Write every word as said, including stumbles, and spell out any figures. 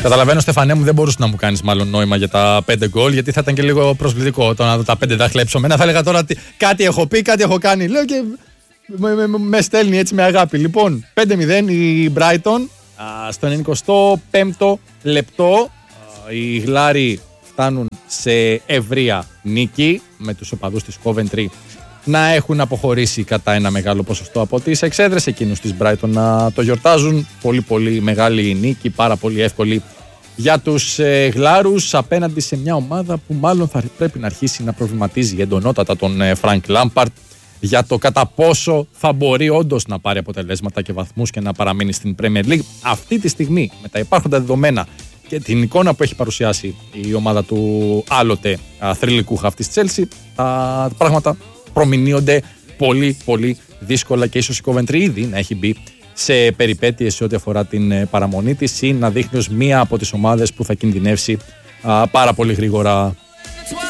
Καταλαβαίνω, Στεφανέ μου, δεν μπορούσε να μου κάνει μάλλον νόημα για τα πέντε γκολ, γιατί θα ήταν και λίγο προσβλητικό. Το να δω τα πέντε δάχτυλα υψωμένα, θα έλεγα τώρα ότι κάτι έχω πει, κάτι έχω κάνει. Λέω και με, με, με, με στέλνει έτσι με αγάπη. Λοιπόν, πέντε μηδέν η Brighton στο ενενηκοστό πέμπτο λεπτό. Α, οι Γλάροι φτάνουν σε ευρεία νίκη με τους οπαδούς της Coventry να έχουν αποχωρήσει κατά ένα μεγάλο ποσοστό από τις εξέδρες, εκείνους της Brighton να το γιορτάζουν. Πολύ πολύ μεγάλη νίκη, πάρα πολύ εύκολη για τους ε, Γλάρους απέναντι σε μια ομάδα που μάλλον θα πρέπει να αρχίσει να προβληματίζει εντονότατα τον ε, Frank Lampard για το κατά πόσο θα μπορεί όντως να πάρει αποτελέσματα και βαθμούς και να παραμείνει στην Premier League. Αυτή τη στιγμή, με τα υπάρχοντα δεδομένα και την εικόνα που έχει παρουσιάσει η ομάδα του άλλοτε θρυλικούχα αυτής της Chelsea, τα πράγματα προμηνύονται πολύ πολύ δύσκολα και ίσως η Coventry ήδη να έχει μπει σε περιπέτειες σε ό,τι αφορά την παραμονή της ή να δείχνει ως μία από τις ομάδες που θα κινδυνεύσει α, πάρα πολύ γρήγορα